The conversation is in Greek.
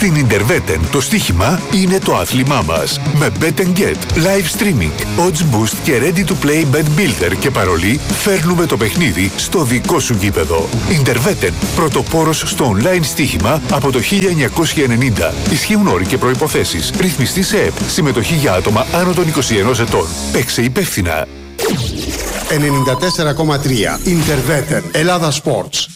Στην Interveten το στοίχημα είναι το άθλημά μας. Με Bet & Get, live streaming, odds boost και ready to play bet builder και παρολί, φέρνουμε το παιχνίδι στο δικό σου γήπεδο. Interveten, πρωτοπόρος στο online στοίχημα από το 1990. Ισχύουν όροι και προϋποθέσεις. Ρυθμιστή σε ΕΠ. Συμμετοχή για άτομα άνω των 21 ετών. Παίξε υπεύθυνα. 94,3 Interveten, Ελλάδα Sports.